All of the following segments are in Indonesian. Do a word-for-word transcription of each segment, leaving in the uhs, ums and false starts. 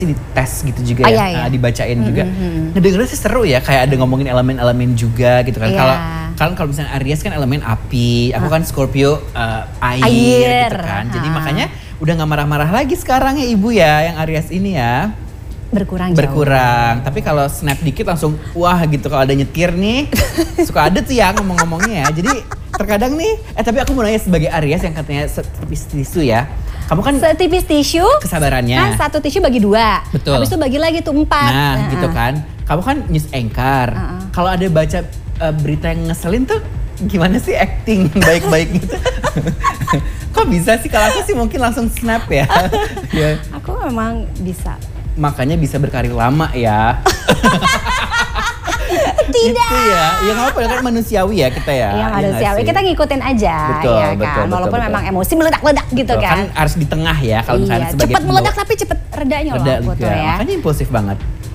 di tes gitu juga oh, ya, iya, iya. Uh, dibacain mm-hmm. juga. Mm-hmm. Ngedengernya sih seru ya, kayak ada ngomongin elemen-elemen juga gitu kan. Kalau yeah. kan kalau misalnya Aries kan elemen api, aku kan Scorpio uh, air, air gitu kan. Jadi uh. makanya udah nggak marah-marah lagi sekarang ya ibu ya, yang Aries ini ya. Berkurang Berkurang. jauh. Tapi kalau snap dikit langsung wah gitu, kalau ada nyetir nih suka ada tuh ya ngomong-ngomongnya ya. Jadi terkadang nih, eh tapi aku mau nanya sebagai Aries yang katanya setipis tisu ya. Kamu kan setipis tisu, kesabarannya. Kan satu tisu bagi dua. Betul. Habis itu bagi lagi tuh empat. Nah, uh-uh. gitu kan. Kamu kan news anchor. Uh-uh. Kalau ada baca uh, berita yang ngeselin tuh gimana sih acting baik-baik gitu? Kok bisa sih? Kalau aku sih mungkin langsung snap ya. Ya. Aku memang bisa. Makanya bisa berkarir lama ya. Tidak. Gitu ya. Ya nggak apa-apa, kan manusiawi ya kita ya. Iya manusiawi. Kita ngikutin aja. Betul, ya betul, kan. betul, Walaupun betul, memang betul. emosi meledak-ledak gitu betul, kan. Kan harus di tengah ya kalau iya, misalnya sebagai cepet meledak tapi cepet redanya reda loh aku tuh ya. Makanya impulsif banget.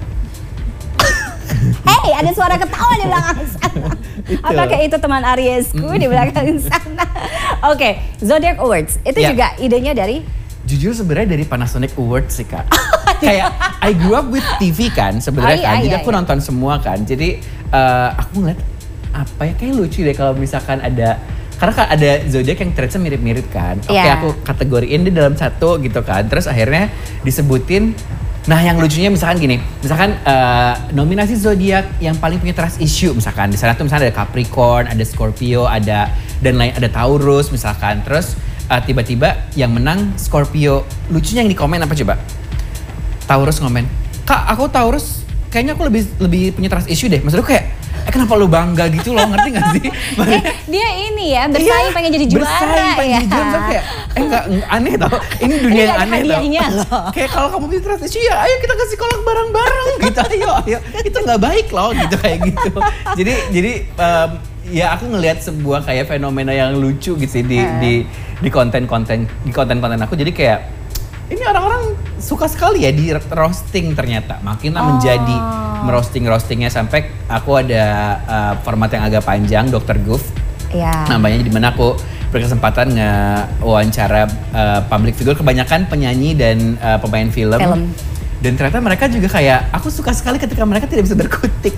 Hei, ada suara ketawa di belakang sana. Apakah itu teman Ariesku di belakang sana? Oke, okay, Zodiac Awards. Itu ya. Juga idenya dari? Jujur sebenarnya dari Panasonic Awards sih Kak. Kayak I grew up with T V kan sebenarnya oh, iya, kan. Jadi iya, aku iya. nonton semua kan. Jadi uh, aku ngeliat apa ya, kayak lucu deh kalau misalkan ada, karena kan ada zodiak yang ternyata mirip-mirip kan. Oke, okay, yeah. aku kategoriin di dalam satu gitu kan. Terus akhirnya disebutin. Nah, yang lucunya misalkan gini, misalkan uh, nominasi zodiak yang paling punya trust issue misalkan di sana tuh misalnya ada Capricorn, ada Scorpio, ada dan lain ada Taurus misalkan. Terus uh, tiba-tiba yang menang Scorpio. Lucunya yang di komen apa coba? Taurus ngomen, "Kak, aku Taurus kayaknya aku lebih lebih punya trust issue deh." Maksudnya kayak eh kenapa lu bangga gitu loh, ngerti gak sih? eh, dia ini ya bersaing iya, pengen jadi juara bersaing, pengen ya. jadi juara kayak eh enggak, aneh tau. Ini dunia yang aneh tau. Kayak kalau kamu punya trust issue ya ayo kita kasih kolak bareng-bareng gitu. Ayo, ayo. Itu gak baik loh gitu kayak gitu. Jadi jadi um, ya aku ngelihat sebuah kayak fenomena yang lucu gitu sih di uh. di di konten-konten di konten-konten aku. Jadi kayak ini orang-orang suka sekali ya di roasting ternyata. Makin oh. menjadi merosting-roastingnya sampai aku ada uh, format yang agak panjang, dokter Goof. Yeah. Namanya, di mana aku berkesempatan nge-wawancara uh, public figure, kebanyakan penyanyi dan uh, pemain film. film. Dan ternyata mereka juga kayak, aku suka sekali ketika mereka tidak bisa berkutik.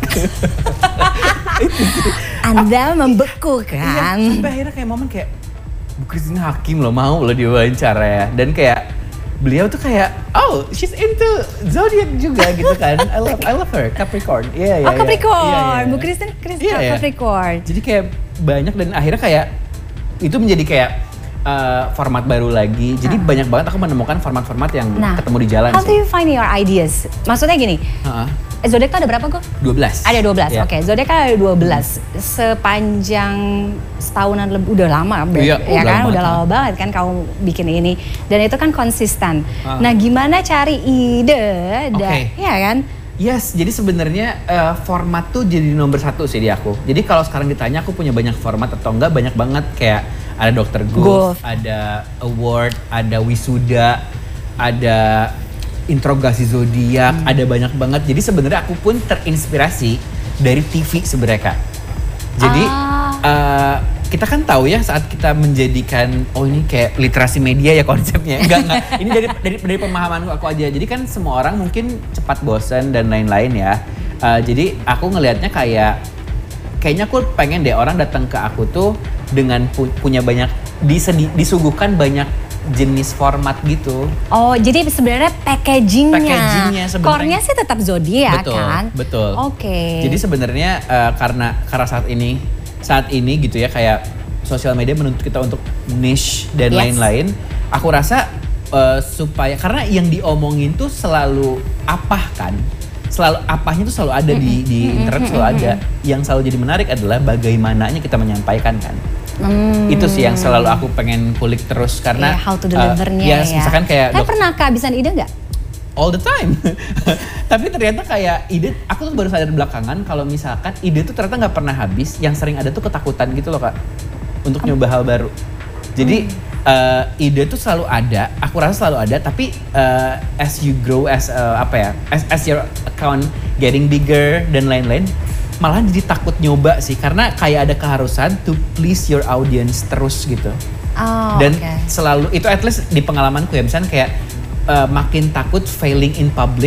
Anda membeku kan? Iya, sampai akhirnya kayak momen kayak, Bu Christine Hakim loh mau loh diwawancara ya. Dan kayak beliau tuh kayak, oh she's into zodiac juga gitu kan. I love I love her, Capricorn. Iya, yeah, iya. Yeah, oh Capricorn, yeah, yeah, yeah. Bu Christine, Christine yeah, yeah. Capricorn. Jadi kayak banyak dan akhirnya kayak, itu menjadi kayak uh, format baru lagi. Jadi uh. banyak banget aku menemukan format-format yang nah, ketemu di jalan how sih. do you find your ideas? Maksudnya gini, uh-huh. Zodiac tuh ada berapa kok? dua belas. Ada dua belas, yeah. oke. Okay. Zodiac kan ada dua belas. Hmm. Sepanjang setahunan lebih, udah lama. Iya, ya kan? lama. Udah lama banget kan kamu bikin ini. Dan itu kan konsisten. Uh. Nah gimana cari ide? Okay. Iya kan? Yes, jadi sebenarnya uh, format tuh jadi nomor satu sih di aku. Jadi kalau sekarang ditanya aku punya banyak format atau enggak, banyak banget. Kayak ada dokter Goof, ada award, ada wisuda, ada interogasi zodiak, hmm. ada banyak banget. Jadi sebenarnya aku pun terinspirasi dari T V sebenarnya Kak. Jadi ah. uh, kita kan tahu ya saat kita menjadikan, oh ini kayak literasi media ya konsepnya. Enggak, enggak. Ini dari dari dari pemahaman aku aja. Jadi kan semua orang mungkin cepat bosan dan lain-lain ya. Uh, jadi aku ngelihatnya kayak, kayaknya aku pengen deh orang datang ke aku tuh dengan pu- punya banyak, disedi- disuguhkan banyak jenis format gitu. Oh, jadi sebenarnya packagingnya, packagingnya sebenarnya core-nya sih tetap zodiak kan? Betul. Oke. Okay. Jadi sebenarnya uh, karena karena saat ini saat ini gitu ya, kayak sosial media menuntut kita untuk niche dan yes. lain-lain. Aku rasa uh, supaya, karena yang diomongin tuh selalu apa kan? Selalu apanya tuh selalu ada mm-hmm. di di internet selalu mm-hmm. ada. Yang selalu jadi menarik adalah bagaimananya kita menyampaikan kan. Hmm. Itu sih yang selalu aku pengen kulik terus karena yeah, how to delivernya uh, ya. Misalkan kayak Tapi pernah kehabisan ide nggak? All the time. Tapi ternyata kayak ide, aku tuh baru sadar belakangan kalau misalkan ide tuh ternyata nggak pernah habis. Yang sering ada tuh ketakutan gitu loh Kak, untuk um. nyoba hal baru. Jadi hmm. uh, ide tuh selalu ada, aku rasa selalu ada. Tapi uh, as you grow, as uh, apa ya, as, as your account getting bigger dan lain-lain, malahan jadi takut nyoba sih, karena kayak ada keharusan to please your audience terus gitu. Oh, dan okay. selalu itu, at least di pengalamanku ya, misalnya kayak uh, makin takut failing in public